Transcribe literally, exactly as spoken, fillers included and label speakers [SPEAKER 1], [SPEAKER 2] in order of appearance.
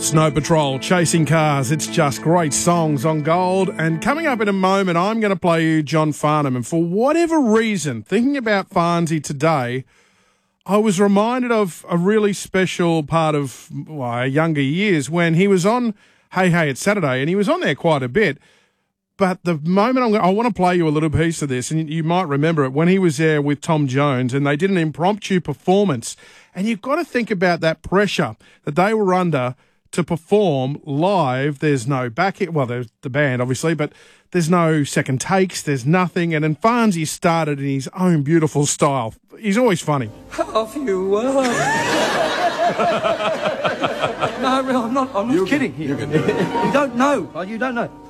[SPEAKER 1] Snow Patrol, Chasing Cars. It's just great songs on Gold. And coming up in a moment, I'm going to play you John Farnham. And for whatever reason, thinking about Farnsey today, I was reminded of a really special part of well, our younger years when he was on Hey Hey It's Saturday, and he was on there quite a bit. But the moment I'm going, I want to play you a little piece of this, and you might remember it, when he was there with Tom Jones and they did an impromptu performance. And you've got to think about that pressure that they were under to perform live. There's no back, well, there's the band, obviously, but there's no second takes, there's nothing. And then Farnsey started in his own beautiful style. He's always funny.
[SPEAKER 2] Half you were. No, I'm not, I'm not
[SPEAKER 3] You
[SPEAKER 2] kidding.
[SPEAKER 3] Can, you, can do
[SPEAKER 2] you don't know. You don't know.